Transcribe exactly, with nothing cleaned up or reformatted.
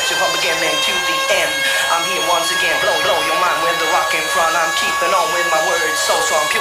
section from beginning to the end. I'm here once again, blow, blow your mind with the rock in front. I'm keeping on with my words, so strong, pure